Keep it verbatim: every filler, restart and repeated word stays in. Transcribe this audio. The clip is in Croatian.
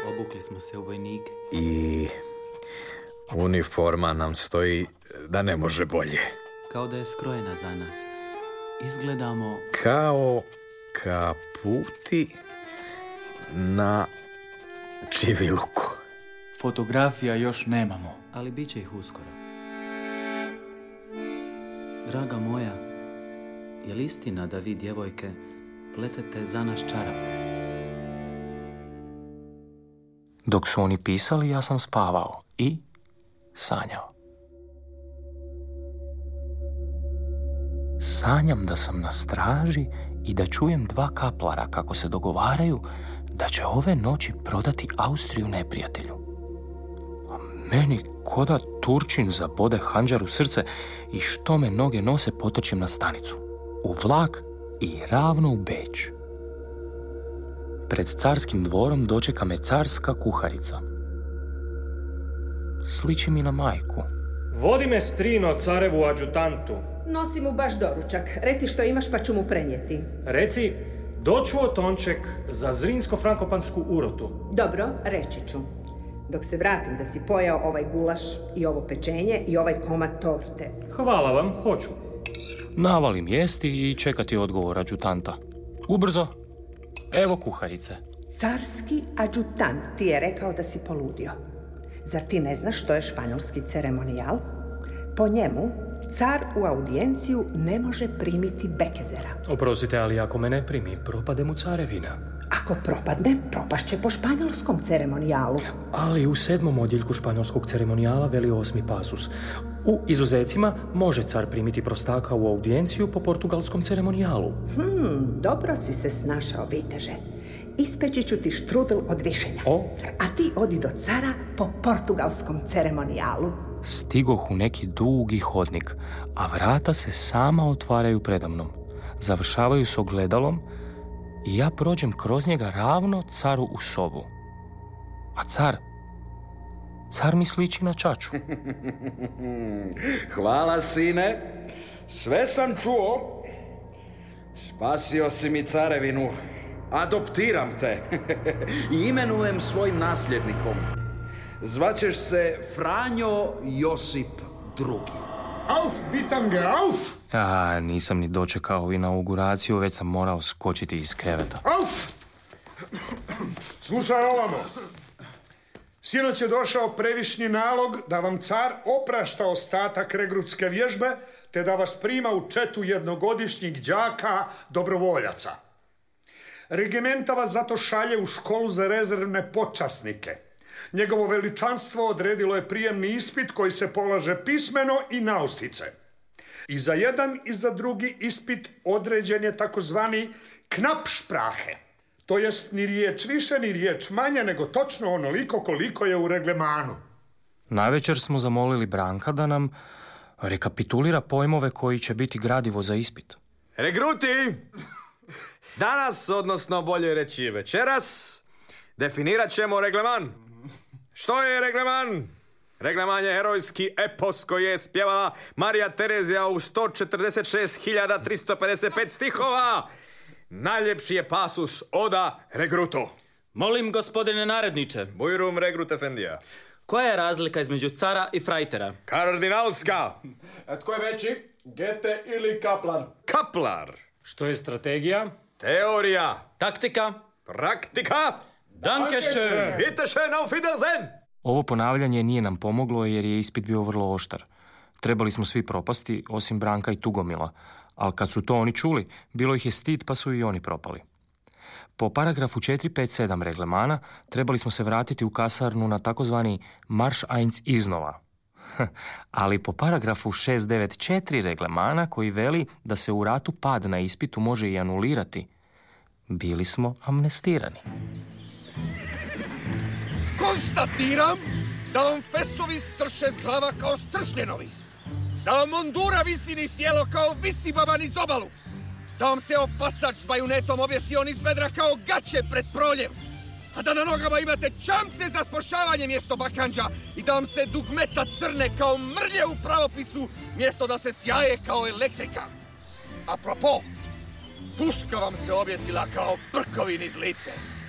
Obukli smo se u vojnike. I uniforma nam stoji da ne može bolje. Kao da je skrojena za nas. Izgledamo... Kao kaputi na čiviluku. Fotografija još nemamo. Ali bit će ih uskoro. Draga moja, je li istina da vi, djevojke, pletete za nas čarape? Dok su oni pisali, ja sam spavao i sanjao. Sanjam da sam na straži i da čujem dva kaplara kako se dogovaraju da će ove noći prodati Austriju neprijatelju. A meni koda Turčin zabode handžar u srce i što me noge nose potrčim na stanicu. U vlak i ravno u Beč. Pred carskim dvorom dočeka me carska kuharica. Sliči mi na majku. Vodi me strino carevu adjutantu. Nosi mu baš doručak. Reci što imaš pa ću mu prenijeti. Reci, doću otonček za zrinsko-frankopansku urotu. Dobro, reći ću. Dok se vratim da si pojao ovaj gulaš i ovo pečenje i ovaj komad torte. Hvala vam, hoću. Navalim jesti i čekati odgovor adjutanta. Ubrzo, evo kuharice. Carski adjutant ti je rekao da si poludio. Zar ti ne znaš što je španjolski ceremonijal? Po njemu, car u audijenciju ne može primiti bekezera. Oprostite, ali ako me ne primi, propade mu carevina. Ako propadne, propašće po španjolskom ceremonijalu. Ali u sedmom odjeljku španjolskog ceremonijala veli osmi pasus. U izuzecima može car primiti prostaka u audijenciju po portugalskom ceremonijalu. Hmm, dobro si se snašao, viteže. Ispeći ću ti štrudel od višenja. O? A ti odi do cara po portugalskom ceremonijalu. Stigoh u neki dugi hodnik, a vrata se sama otvaraju predamnom. Završavaju s ogledalom i ja prođem kroz njega ravno caru u sobu. A car, car mi sliči na čaču. Hvala, sine. Sve sam čuo. Spasio si mi carevinu. Adoptiram te i imenujem svojim nasljednikom. Zvaćeš se Franjo Josip drugi. Auf, bitange, auf! A, nisam ni dočekao inauguraciju, već sam morao skočiti iz kreveta. Auf! Slušaj ovamo. Sinoć je došao previšnji nalog da vam car oprašta ostatak regrutske vježbe, te da vas prima u četu jednogodišnjih đaka dobrovoljaca. Regimenta vas zato šalje u školu za rezervne počasnike. Njegovo veličanstvo odredilo je prijemni ispit koji se polaže pismeno i naustice. I za jedan i za drugi ispit određen je takozvani knapšprahe. To jest ni riječ više ni riječ manje, nego točno onoliko koliko je u reglemanu. Navečer smo zamolili Branka da nam rekapitulira pojmove koji će biti gradivo za ispit. Regruti! Danas, odnosno bolje reći večeras, definirat ćemo regleman. Što je regleman? Regleman je herojski epos koji je spjevala Marija Terezija u sto četrdeset šest hiljada tristo pedeset pet stihova. Najljepši je pasus oda regrutu. Molim, gospodine naredniče. Bujrum regrut efendija. Koja je razlika između cara i frajtera? Kardinalska. A tko je veći? Gete ili kaplar? Kaplar. Što je strategija? Teorija. Taktika? Praktika. Dankeschön. Bitte schön, auf Wiedersehen. Ovo ponavljanje nije nam pomoglo jer je ispit bio vrlo oštar. Trebali smo svi propasti, osim Branka i Tugomila, ali kad su to oni čuli, bilo ih je stid pa su i oni propali. Po paragrafu četiri pet sedam reglemana trebali smo se vratiti u kasarnu na takozvani marš eins iznova. Ali po paragrafu šest devet četiri reglemana koji veli da se u ratu pad na ispitu može i anulirati, bili smo amnestirani. Konstatiram da vam fesovi strše s glava kao stršljenovi, da vam mondura visi niz tijelo kao visi baba niz obalu, da vam se opasač s bajunetom objesio niz bedra kao gaće pred proljev, a da na nogama imate čamce za spašavanje mjesto bakanđa i da vam se dugmeta crne kao mrlje u pravopisu mjesto da se sjaje kao elektrika. Apropo, puška vam se objesila kao brkovi niz lice.